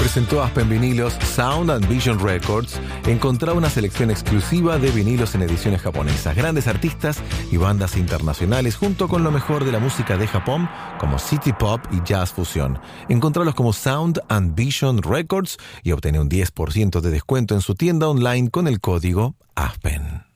presentó Aspen Vinilos Sound and Vision Records. Encontrá una selección exclusiva de vinilos en ediciones japonesas, grandes artistas y bandas internacionales, junto con lo mejor de la música de Japón, como City Pop y Jazz Fusión. Encontralos como Sound and Vision Records y obtené un 10% de descuento en su tienda online con el código ASPEN.